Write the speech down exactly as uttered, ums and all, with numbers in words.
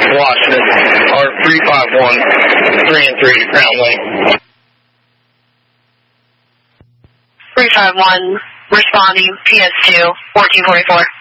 Washington, or three five one, three and three, Crown Lake. three five one, responding, P S two, fourteen forty-four.